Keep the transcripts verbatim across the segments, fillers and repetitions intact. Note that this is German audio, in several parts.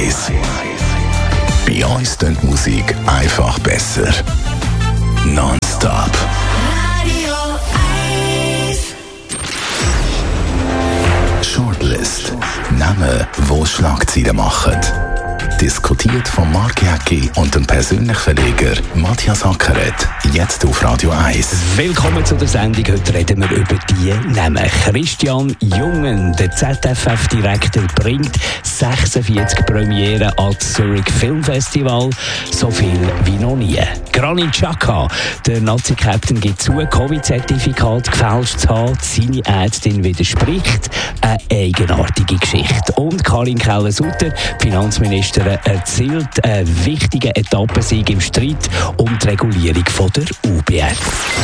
eins. Bei uns klingt die Musik einfach besser. Nonstop. Radio eins. Shortlist. Namen, die Schlagzeilen machen. Diskutiert von Mark Jäcki und dem persönlichen Verleger Matthias Ackeret. Jetzt auf Radio eins. Willkommen zu der Sendung. Heute reden wir über die Namen. Christian Jungen, der Z F F-Direktor, bringt sechsundvierzig Premieren ans Zurich Filmfestival. So viel wie noch nie. Granit Xhaka, der Nazi-Captain, gibt zu, Covid-Zertifikat gefälscht zu haben. Seine Ärztin widerspricht. Eine eigenartige Geschichte. Und Karin Keller-Sutter, Finanzministerin, erzielt einen wichtigen Etappensieg im Streit um die Regulierung von der U B S.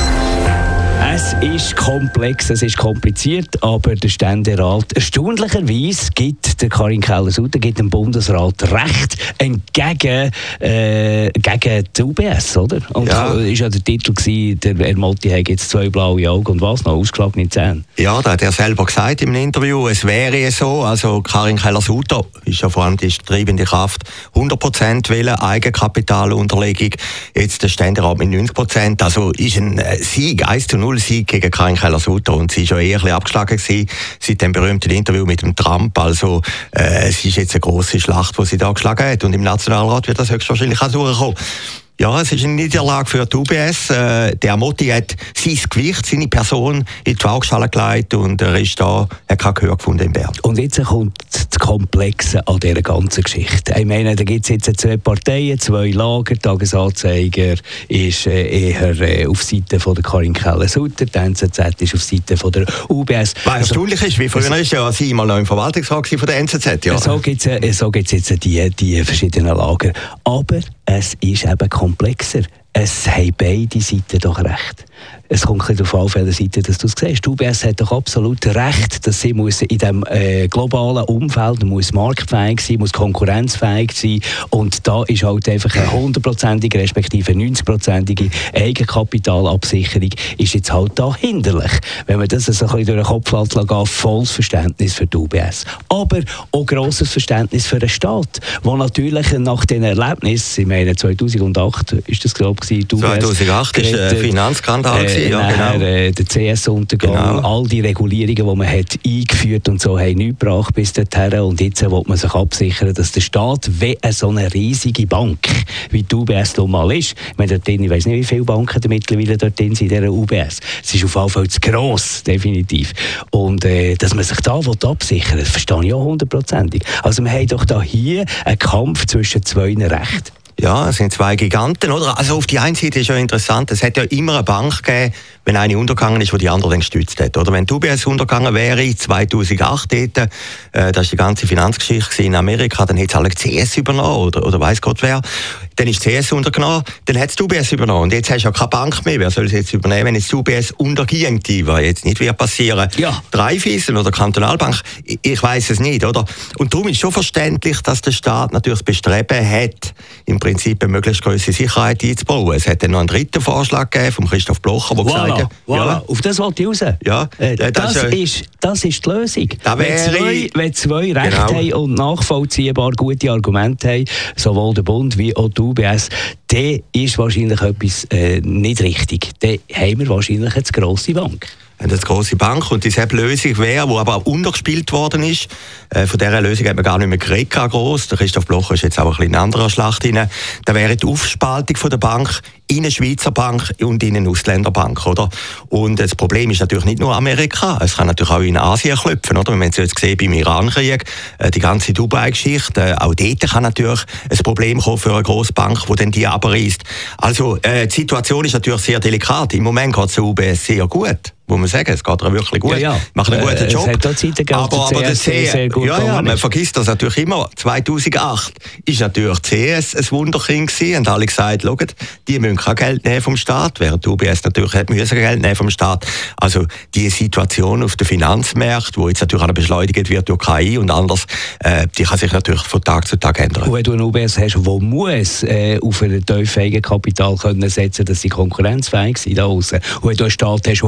Es ist komplex, es ist kompliziert, aber der Ständerat erstaunlicherweise gibt der Karin Keller-Sutter gibt dem Bundesrat Recht entgegen äh, gegen die U B S, oder? Und ja. Das war ja der Titel gewesen, der Ermotti hat jetzt zwei blaue Augen und was noch, ausgeschlagene Zähne. Ja, da hat er selber gesagt im Interview, es wäre so, also Karin Keller-Sutter ist ja vor allem die treibende Kraft, hundert Prozent Willen, Eigenkapitalunterlegung, jetzt der Ständerat mit neunzig Prozent, also ist ein Sieg, eins zu null Sieg gegen Karin Keller-Sutter und sie war ja eher ein bisschen abgeschlagen gewesen, seit dem berühmten Interview mit dem Trump, also äh, es ist jetzt eine grosse Schlacht, die sie da geschlagen hat und im Nationalrat wird das höchstwahrscheinlich auch durchkommen. Ja, es ist eine Niederlage für die U B S. Äh, der Motti hat sein Gewicht, seine Person in die Waagschale gelegt und er ist da, hat kein Gehör gefunden in Bern. Und jetzt kommt das Komplexe an dieser ganzen Geschichte. Ich meine, da gibt es jetzt zwei Parteien, zwei Lager. Der Tagesanzeiger ist äh, eher äh, auf Seite von der Karin Keller-Sutter, der N Z Z ist auf Seite von der U B S. Was erstaunlich ist, wie früher ist ja sie mal noch im Verwaltungsrat von der N Z Z. Ja. So gibt es äh, so gibt's jetzt die, die verschiedenen Lager. Aber es ist eben komplexer. Es haben beide Seiten doch recht. Es kommt ein bisschen auf welche Seite dass du es siehst. Die U B S hat doch absolut recht, dass sie muss in diesem äh, globalen Umfeld muss marktfähig sein, muss konkurrenzfähig sein. Und da ist halt einfach eine hundertprozentige respektive neunzigprozentige Eigenkapitalabsicherung ist jetzt halt da hinderlich. Wenn man das so ein bisschen durch den Kopf lässt, geht volles Verständnis für die U B S. Aber auch grosses Verständnis für den Staat, der natürlich nach den Erlebnissen, ich meine zweitausendacht ist das glaube ich, die U B S zweitausendacht war ein Finanzskandal. Äh, ja, nachher, genau. äh, der C S-Untergang, genau. All die Regulierungen, die man hat eingeführt und so, haben nichts gebracht bis dorthin. Und jetzt will man sich absichern, dass der Staat, wie eine so eine riesige Bank, wie die U B S mal ist, ich meine, dort drin, ich weiss nicht, wie viele Banken da mittlerweile dort drin sind in dieser U B S. Es ist auf jeden Fall zu gross, definitiv. Und äh, dass man sich da absichern will, das verstehe ich auch hundertprozentig. Also wir haben doch da hier einen Kampf zwischen zwei Rechten. Ja, es sind zwei Giganten, oder? Also auf die einen Seite ist ja interessant, es hat ja immer eine Bank gegeben, wenn eine untergegangen ist, die die andere dann gestützt hat. Oder wenn die U B S untergegangen wäre, zweitausendacht, dort, äh, das war die ganze Finanzgeschichte in Amerika, dann hätte es alle C S übernommen, oder, oder weiss Gott wer. Dann ist C S untergenommen, dann hat es die U B S übernommen. Und jetzt hast du ja keine Bank mehr. Wer soll es jetzt übernehmen, wenn jetzt die U B S unterging, was jetzt nicht wird passieren? Ja. Raiffeisen oder Kantonalbank? Ich, ich weiss es nicht, oder? Und darum ist schon verständlich, dass der Staat natürlich das Bestreben hat, im Prinzip eine möglichst grosse Sicherheit einzubauen. Es hat dann noch einen dritten Vorschlag gegeben von Christoph Blocher, der voilà, gesagt hat, voilà. Ja, auf das wollte ich raus. Ja, äh, das, das, das, äh, ist, das ist die Lösung. Da wenn, zwei, wenn zwei Rechte genau. haben und nachvollziehbar gute Argumente haben, sowohl der Bund wie auch die U B S, dann ist wahrscheinlich etwas äh, nicht richtig. Dann haben wir wahrscheinlich eine zu grosse Bank. Eine grosse Bank und diese Lösung wäre, die aber auch untergespielt worden ist. Äh, von dieser Lösung hat man gar nicht mehr geredet, gross. Der Christoph Blocher ist jetzt auch ein bisschen in eine andere Schlacht rein. Da wäre die Aufspaltung von der Bank in eine Schweizer Bank und in eine Ausländerbank, oder? Und das Problem ist natürlich nicht nur Amerika, es kann natürlich auch in Asien klopfen, oder? Wenn man es jetzt gesehen beim Irankrieg, äh, die ganze Dubai-Geschichte, äh, auch dort kann natürlich ein Problem kommen für eine grosse Bank, die dann die abreißt. Also, äh, die Situation ist natürlich sehr delikat. Im Moment geht es der U B S sehr gut. Muss man sagen, es geht ihr wirklich gut, ja, ja. macht einen guten äh, Job. Es hat auch Zeiten gegeben, aber, aber der C S sehr gut ja, ja, man vergisst das natürlich immer. zweitausendacht ist natürlich C S ein Wunderkind gewesen und alle gesagt, schaut, die müssen kein Geld nehmen vom Staat, während die U B S natürlich hat müssen Geld nehmen vom Staat. Also die Situation auf den Finanzmärkten, die jetzt natürlich auch beschleunigt wird durch K I und anders, äh, die kann sich natürlich von Tag zu Tag ändern. Und wenn du eine U B S hast, die muss äh, auf ein tiefen Eigenkapital können setzen, dass sie konkurrenzfähig sind da aussen. Und wenn du einen Staat hast, der muss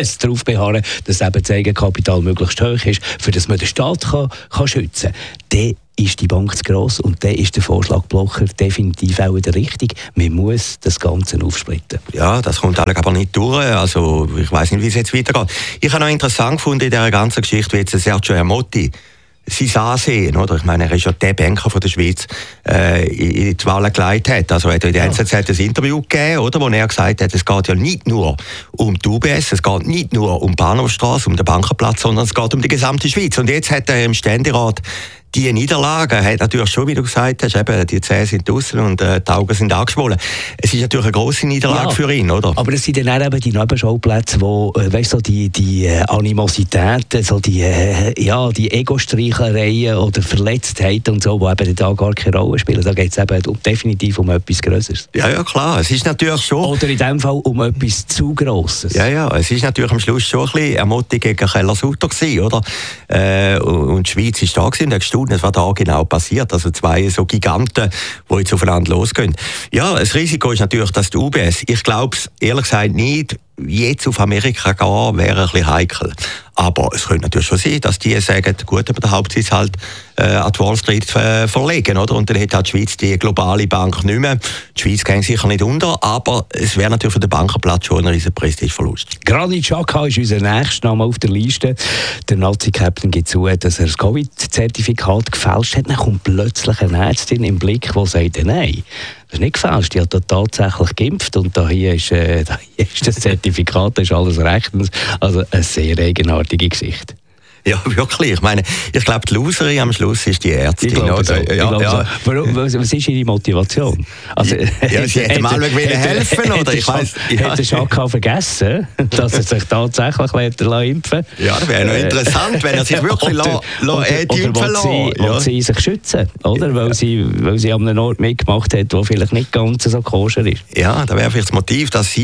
muss darauf beharren, dass eben das Eigenkapital möglichst hoch ist, für das man den Staat kann, kann schützen kann. Dann ist die Bank zu gross und dann ist der Vorschlag Blocher definitiv auch der richtige. Man muss das Ganze aufsplitten. Ja, das kommt aber nicht durch. Also, ich weiss nicht, wie es jetzt weitergeht. Ich habe noch interessant gefunden in dieser ganzen Geschichte, wie jetzt Sergio Ermotti sein Ansehen, oder? Ich meine, er ist ja der Banker von der Schweiz, äh, in die Wahlen geleitet hat. Also er hat in der N Z Z ein Interview gegeben, oder, wo er gesagt hat, es geht ja nicht nur um die U B S, es geht nicht nur um die Bahnhofstrasse, um den Bankenplatz, sondern es geht um die gesamte Schweiz. Und jetzt hat er im Ständerat die Niederlage hat natürlich schon, wie du gesagt hast, eben, die Zähne sind draussen und äh, die Augen sind angeschwollen. Es ist natürlich eine grosse Niederlage ja, für ihn, oder? Aber es sind dann auch eben die Nebenschauplätze, wo, äh, weißt du, so die, die äh, Animositäten, so die, äh, ja, die Ego-Streichereien oder Verletztheiten und so, die eben da gar keine Rolle spielen. Da geht es eben um, definitiv um etwas Grösseres. Ja, ja, klar. Es ist natürlich schon... Oder in dem Fall um etwas zu Grosses. Ja, ja. Es ist natürlich am Schluss schon ein bisschen Ermotti gegen Keller-Sutter gewesen, oder? Äh, und die Schweiz ist da gewesen und hat was da genau passiert. Also zwei so Giganten, die jetzt aufeinander losgehen. Ja, das Risiko ist natürlich, dass die U B S, ich glaube es ehrlich gesagt nicht, jetzt auf Amerika gehen, wäre ein bisschen heikel. Aber es könnte natürlich schon sein, dass die sagen, gut, aber der Hauptsitz halt äh, an die Wall Street äh, verlegen, oder? Und dann hat halt die Schweiz die globale Bank nicht mehr. Die Schweiz geht sicher nicht unter, aber es wäre natürlich für den Bankenplatz schon ein riesen Prestigeverlust. Granit Xhaka ist unser nächster Name auf der Liste. Der Nazi-Captain gibt zu, dass er das Covid-Zertifikat gefälscht hat. Dann kommt plötzlich eine Ärztin im Blick, die sagt, nein, das ist nicht gefälscht, die hat da tatsächlich geimpft und da hier ist, äh, da hier ist das Zertifikat, das ist alles rechtens. Also eine sehr eigenartige Geschichte. Ja, wirklich. Ich meine, ich glaube, die Loserin am Schluss ist die Ärztin. Ich glaube so. Ja, ich ja, ja. So. Warum, was, was ist ihre Motivation? Also, ja, sie hätte mal helfen hat, oder? Ich weiss, ja. Hat der Xhaka vergessen, dass er sich tatsächlich impfen lässt? Ja, das wäre noch interessant, wenn er sich wirklich oder, la, la, oder, impfen lässt. Oder ja. sie sich schützen, oder? Weil, ja. sie, weil sie an einem Ort mitgemacht hat, der vielleicht nicht ganz so koscher ist. Ja, da wäre vielleicht das Motiv, dass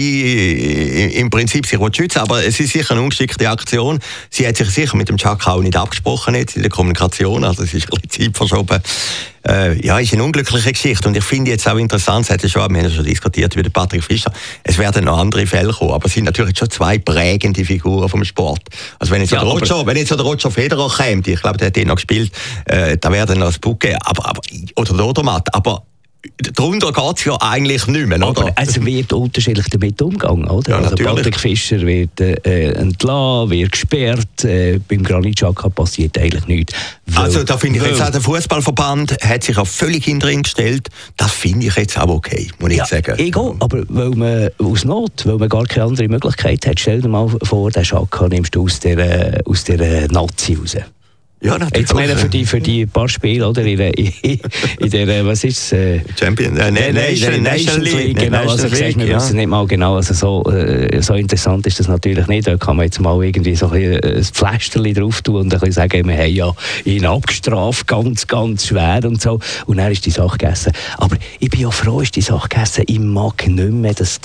sie im Prinzip sich schützen will. Aber es ist sicher eine ungeschickte Aktion. Sie hat sich sicher mit dem Xhaka auch nicht abgesprochen. Jetzt in der Kommunikation, also es ist ein bisschen Zeit verschoben. Äh, ja, ist eine unglückliche Geschichte und ich finde jetzt auch interessant, es hat ja schon, wir haben ja schon diskutiert über den Patrick Fischer, es werden noch andere Fälle kommen, aber es sind natürlich schon zwei prägende Figuren vom Sport. Also wenn jetzt ja, der Roger, wenn jetzt der Roger Federer kommt, ich glaube, der hat den noch gespielt, äh, da wäre dann noch das Buch geben, aber, aber, oder der Odermatt, aber darunter geht es ja eigentlich nicht mehr, oder? Aber es wird unterschiedlich damit umgegangen, oder? Ja, also Patrick Fischer wird äh, entlassen, wird gesperrt, äh, beim Granit Xhaka passiert eigentlich nichts. Weil, also da finde ich jetzt auch, der Fußballverband hat sich auch völlig hinter ihn gestellt. Das finde ich jetzt auch okay, muss ja, ich sagen. Ego, aber weil man aus Not, weil man gar keine andere Möglichkeit hat, stell dir mal vor, den Xhaka nimmst du aus der, aus der Nazi raus. Ja, natürlich. Jetzt meine für die, für die paar Spiele, oder? In der, in der was ist es? Äh, Champion, äh, ne, Nation, Nation League, League genau. Also League, wir ja. wissen nicht mal genau, also so, äh, so interessant ist das natürlich nicht. Da kann man jetzt mal irgendwie so ein, ein Pflasterchen drauf tun und ein bisschen sagen, wir haben ja ihn abgestraft, ganz, ganz schwer und so. Und dann ist die Sache gegessen. Aber ich bin ja froh, ist die Sache gegessen. Ich mag nicht mehr. Das,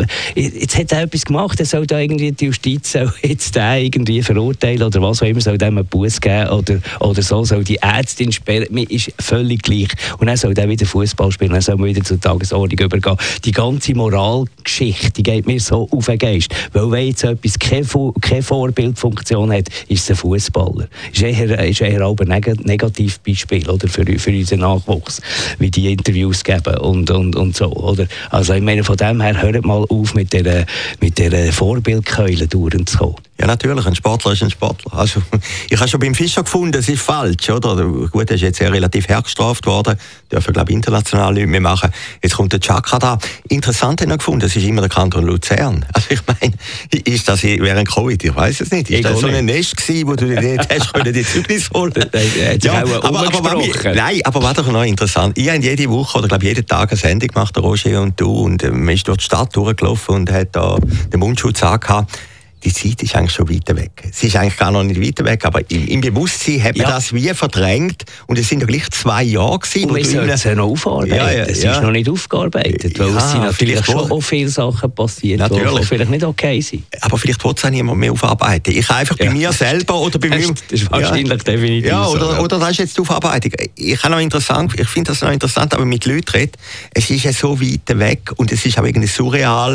jetzt hat er etwas gemacht, er soll da irgendwie die Justiz soll jetzt den irgendwie verurteilen oder was auch immer, soll dem einen Buß geben. Oder, oder so, soll die Ärztin sperren, mir ist völlig gleich. Und dann soll er wieder Fußball spielen, dann soll man wieder zur Tagesordnung übergehen. Die ganze Moralgeschichte, die geht mir so auf den Geist. Weil wenn jetzt etwas keine, keine Vorbildfunktion hat, ist es ein Fußballer. Ist eher, ist eher aber ein Negativbeispiel, oder, für, für unseren Nachwuchs, wie die Interviews geben und, und, und so. Oder? Also ich meine, von dem her, hört mal auf mit dieser mit der Vorbildkeule durchzukommen. Ja, natürlich, ein Sportler ist ein Sportler. Also, ich habe schon beim Fischer gefunden, es ist falsch, oder? Gut, er ist jetzt ja relativ hergestraft worden, dürfen, glaube ich, international nicht mehr machen. Jetzt kommt der Xhaka da. Interessant habe ich gefunden, es ist immer der Kanton Luzern. Also ich meine, ist das während Covid? Ich weiß es nicht. Ist ich das so ein Nest gewesen, wo du dir hast können, die Zeugnis holen? Ja, aber, aber, aber nein, aber was doch noch interessant, ich habe jede Woche oder glaube jeden Tag eine Sendung gemacht, der Roger und du, und äh, man ist durch die Stadt durchgelaufen und hat da den Mundschutz angehabt. Die Zeit ist eigentlich schon weiter weg. Sie ist eigentlich gar noch nicht weiter weg, aber im, im Bewusstsein hat man ja. das wie verdrängt. Und es sind ja gleich zwei Jahre gewesen. Und wir sollten es ja noch aufarbeiten. Ja, ja, es ja. ist noch nicht aufgearbeitet, weil ja, es sind natürlich schon auch viele Sachen passiert, die vielleicht nicht okay sind. Aber vielleicht will es auch niemand mehr aufarbeiten. Ich einfach bei ja. mir selber oder bei das mir... Das ist wahrscheinlich ja. definitiv ja, oder, so. Ja. Oder das ist jetzt die Aufarbeitung. Ich, noch interessant, ich finde das noch interessant, aber mit Leuten reden, es ist ja so weit weg und es ist auch irgendwie surreal,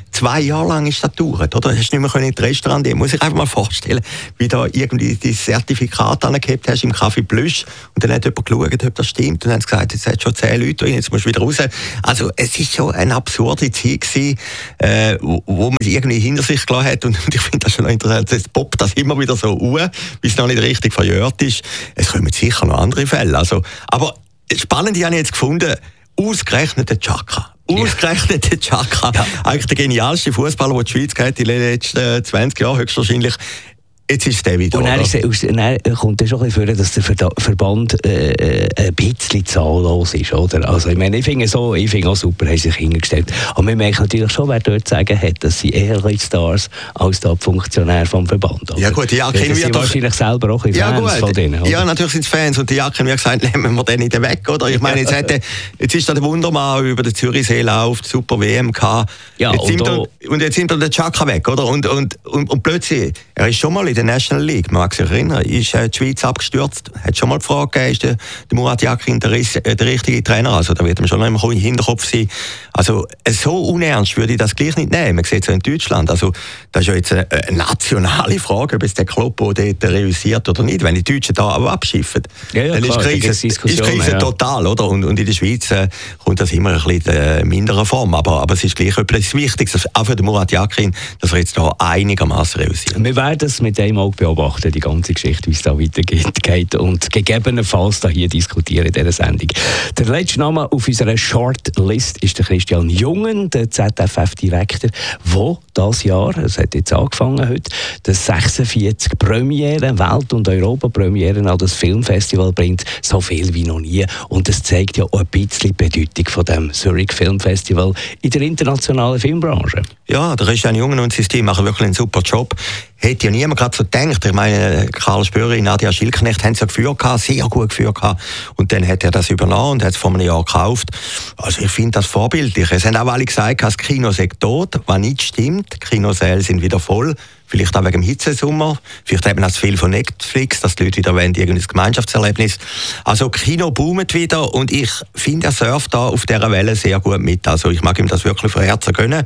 Zwei Jahre lang ist das gedauert, oder? Hast du nicht mehr in das Restaurant gehen. Muss ich einfach mal vorstellen, wie da irgendwie die Zertifikat angehabt hast im Café Plüsch und dann hat jemand geschaut, ob das stimmt und dann haben sie gesagt, jetzt hat schon zehn Leute drin, jetzt musst du wieder raus. Also es ist schon eine absurde Zeit gewesen, äh, wo, wo man irgendwie hinter sich gelassen hat und ich finde das schon noch interessant, es poppt das immer wieder so auf, weil es noch nicht richtig verjährt ist. Es kommen sicher noch andere Fälle. Also, aber spannend habe ich jetzt gefunden, ausgerechnet der Chaka. Ausgerechnet der Chaka. Ja. Eigentlich der genialste Fußballer, den die Schweiz hat in den letzten zwanzig Jahren höchstwahrscheinlich. Jetzt ist der wieder. Und dann, ist, dann kommt es schon ein bisschen vor, dass der Verband äh, ein bisschen zahllos ist. Oder? Also, ich meine, ich finde so, ich finde auch super, haben sie sich hingestellt. Aber wir merken natürlich schon, wer dort sagen hat, dass sie eher Stars als der Funktionär vom Verband. Oder? Ja gut, die Jacken sind doch wahrscheinlich selber auch ein bisschen ja, Fans gut. von denen. Oder? Ja, natürlich sind es Fans. Und die Jacken haben gesagt, nehmen wir den nicht weg. Oder? Ich meine, jetzt, hätte, jetzt ist da der Wundermann über den Zürichsee läuft, super W M gehabt. Ja, jetzt und, da, und jetzt sind wir der Chaka weg. Oder? Und, und, und, und plötzlich, er ist schon mal in der National League. Man mag sich erinnern, ist äh, die Schweiz abgestürzt, hat schon mal die Frage gegeben, ist der, der Murat Yakin der, äh, der richtige Trainer? Also da wird man schon noch im Hinterkopf sein. Also äh, so unernst würde ich das gleich nicht nehmen. Man sieht es ja in Deutschland. Also das ist ja jetzt eine, eine nationale Frage, ob es der Club dort realisiert oder nicht. Wenn die Deutschen da aber abschiffen, ja, ja, dann klar, ist Krise, ist Krise ja. total, oder? Und, und in der Schweiz äh, kommt das immer ein bisschen in äh, minderer Form. Aber, aber es ist gleich etwas Wichtiges, auch für den Murat Yakin, dass er jetzt da einigermaßen realisiert. Wir werden es mit dem auch beobachten, die ganze Geschichte, wie es da weitergeht und gegebenenfalls da hier diskutieren in dieser Sendung. Der letzte Name auf unserer Shortlist ist der Christian Jungen, der Z F F-Direktor, der dieses Jahr, es hat jetzt angefangen heute, das sechsundvierzig Premieren, Welt- und Europa-Premieren an das Filmfestival bringt, so viel wie noch nie. Und das zeigt ja auch ein bisschen die Bedeutung von dem Zurich Film Festival in der internationalen Filmbranche. Ja, der Christian Jungen und sein Team machen wirklich einen super Job. Hätte ja niemand gerade so gedacht. Ich meine, Karl Spöri, Nadia Schilknecht haben es ja geführt, sehr gut geführt. Und dann hat er das übernommen und hat es vor einem Jahr gekauft. Also ich finde das vorbildlich. Es haben auch alle gesagt, das Kino sei tot, was nicht stimmt. Die Kinosäle sind wieder voll. Vielleicht auch wegen dem Hitzesommer. Vielleicht eben auch zu viel von Netflix, dass die Leute wieder wollen, irgendein Gemeinschaftserlebnis. Also Kino boomt wieder und ich finde, er surft da auf dieser Welle sehr gut mit. Also ich mag ihm das wirklich von Herzen gönnen.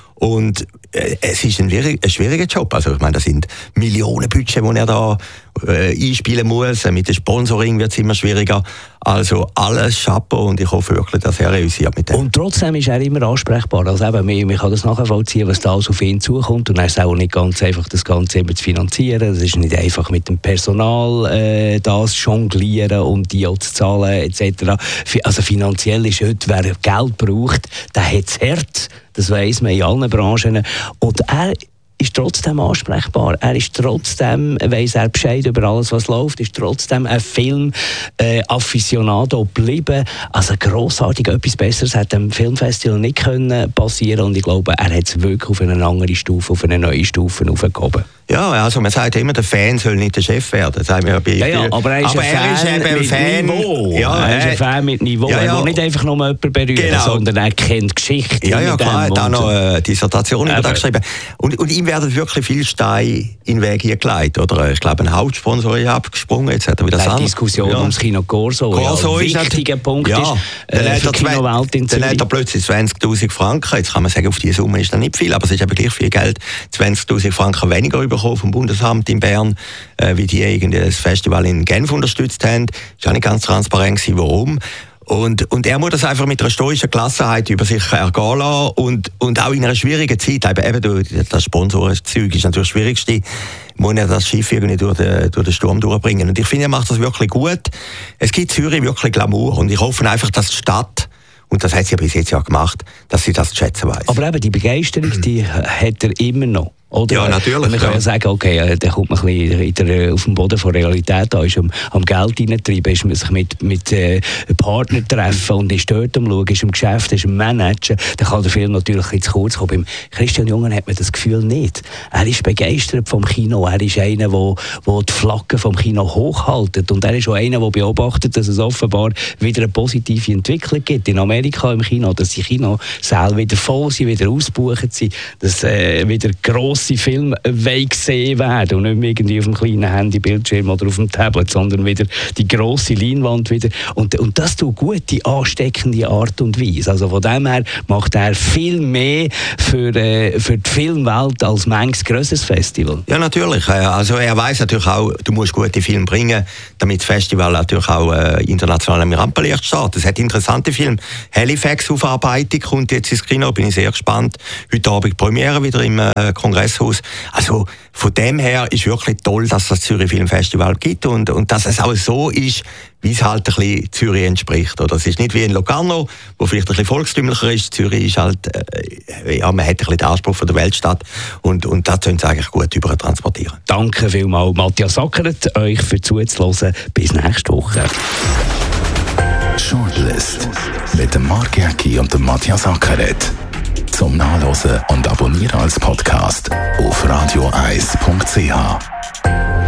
Und äh, es ist ein, ein schwieriger Job. Also ich meine, das sind Millionenbudget, die er da äh, einspielen muss. Mit dem Sponsoring wird es immer schwieriger. Also alles Chapeau und ich hoffe wirklich, dass er realisiert mit dem. Und trotzdem ist er immer ansprechbar. Also eben, man, man kann das nachvollziehen, was da alles auf ihn zukommt. Und dann ist es auch nicht ganz einfach, das Ganze immer zu finanzieren. Es ist nicht einfach mit dem Personal äh, das jonglieren und die auch zu zahlen et cetera. Also finanziell ist heute, wer Geld braucht, der hat es hart. Das weiss man in allen Branchen. Und er ist trotzdem ansprechbar. Er ist trotzdem, weiss er Bescheid über alles, was läuft, ist trotzdem ein Film-Afficionado äh, geblieben. Also grossartig, etwas Besseres hat dem Filmfestival nicht können passieren. Und ich glaube, er hat es wirklich auf eine andere Stufe, auf eine neue Stufe aufgehoben. Ja, also man sagt immer, der Fan soll nicht der Chef werden. Das sagen wir bei ja, ja, aber er ist aber ein er Fan, ist mit Fan Niveau. Ja, er ist ein Fan mit Niveau. Ja, ja. Er will nicht einfach nur jemanden berühren, genau. sondern er kennt Geschichte. Ja, ja, klar, er hat auch noch eine Dissertation über das geschrieben. Und, und ihm werden wirklich viele Steine in den Weg gelegt. Oder ich glaube, ein Hauptsponsor ist abgesprungen. Jetzt hat er wieder die Diskussion ja. ums Kino Corso. Corso ja, ein wichtiger Punkt ja. ist äh, für die Kinowelt in Zürich. Dann hat er plötzlich zwanzigtausend Franken. Jetzt kann man sagen, auf diese Summe ist das nicht viel, aber es ist eben gleich viel Geld. zwanzigtausend Franken weniger bekommen vom Bundesamt in Bern, äh, wie die irgendwie das Festival in Genf unterstützt haben. Ist auch nicht ganz transparent gewesen, warum. Und, und er muss das einfach mit einer stoischen Gelassenheit über sich ergehen lassen und, und auch in einer schwierigen Zeit, eben, eben das Sponsorenzeug ist natürlich das Schwierigste, muss er das Schiff irgendwie durch den, durch den Sturm durchbringen. Und ich finde, er macht das wirklich gut. Es gibt Zürich wirklich Glamour und ich hoffe einfach, dass die Stadt, und das hat sie ja bis jetzt ja gemacht, dass sie das zu schätzen weiss. Aber eben die Begeisterung, die hat er immer noch. Oder? Ja, natürlich. Man kann ja sagen, okay, da kommt man ein bisschen der, auf den Boden von Realität an, ist am, am Geld hineintreiben, ist man sich mit, mit äh, Partnern treffen und ist dort am Schauen, ist im Geschäft, ist im Managen, dann kann der Film natürlich ein bisschen zu kurz kommen. Beim Christian Jungen hat man das Gefühl nicht. Er ist begeistert vom Kino, er ist einer, der, der die Flagge vom Kino hochhaltet und er ist auch einer, der beobachtet, dass es offenbar wieder eine positive Entwicklung gibt in Amerika im Kino, dass die Kinosäle wieder voll sind, wieder ausgebucht sind, dass äh, wieder grosse grosse Filme gesehen werden und nicht mehr irgendwie auf dem kleinen Handybildschirm oder auf dem Tablet, sondern wieder die grosse Leinwand wieder. Und, und das tut gute, ansteckende Art und Weise. Also von dem her macht er viel mehr für, äh, für die Filmwelt als manches grosses Festival. Ja, natürlich. Also er weiss natürlich auch, du musst gute Filme bringen, damit das Festival natürlich auch äh, international am Rampenlicht steht. Es hat interessante Filme. Halifax-Aufarbeitung kommt jetzt ins Kino, bin ich sehr gespannt. Heute Abend Premiere wieder im äh, Kongresshaus. Also von dem her ist wirklich toll, dass es das Zürich Filmfestival gibt und, und dass es auch so ist, wie es halt ein bisschen Zürich entspricht. Oder es ist nicht wie in Locarno, wo vielleicht ein bisschen volkstümlicher ist. Zürich ist halt, äh, ja, man hat ein bisschen den Anspruch von der Weltstadt und, und das können sie eigentlich gut übertransportieren. Danke vielmals, Matthias Sackeret, euch für zuzuhören. Bis nächste Woche. Shortlist mit dem Mark Jäcki und dem Matthias Sackeret. Zum Nachlesen und Abonnieren als Podcast auf radio eis punkt c h.